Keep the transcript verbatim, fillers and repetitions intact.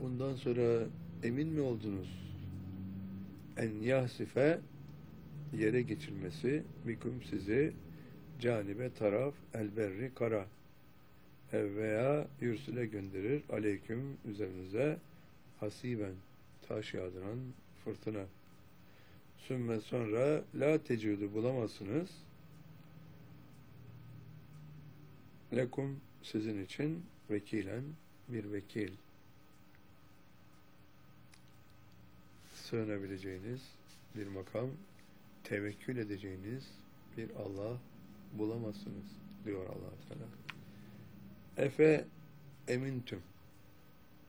Bundan sonra emin mi oldunuz? En yahsife yere geçirmesi biküm sizi canibe taraf elberri kara ev veya yürsüle gönderir aleyküm üzerinize hasiben taş yağdıran fırtına. Sümme sonra la tecidu bulamazsınız lekum sizin için vekilen bir vekil, sığınabileceğiniz bir makam, tevekkül edeceğiniz bir Allah bulamazsınız diyor Allah Teala. Efe emintüm